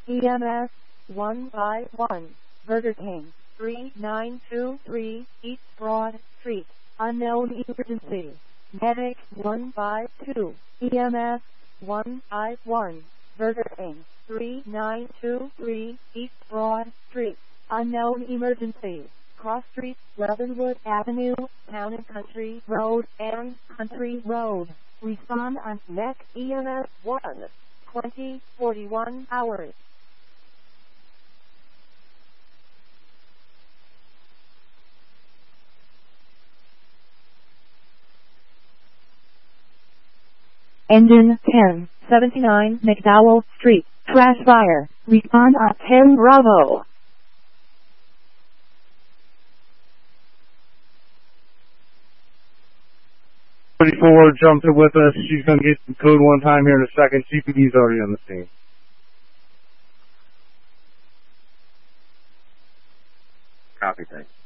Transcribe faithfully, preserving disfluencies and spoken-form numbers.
E M S one five one, Burger King, three nine two three East Broad Street, unknown emergency. Medic one five two, E M S one five one, Burger King, three nine two three East Broad Street, unknown emergency. Cross Street, Leavenwood Avenue, Town and Country Road, and Country Road. Respond on M E C E M S one, twenty forty-one hours. Engine ten seventy-nine McDowell Street, trash fire. Respond on ten Bravo. thirty-four jumped it with us. She's going to get the code one time here in a second. C P D's already on the scene. Copy, thanks.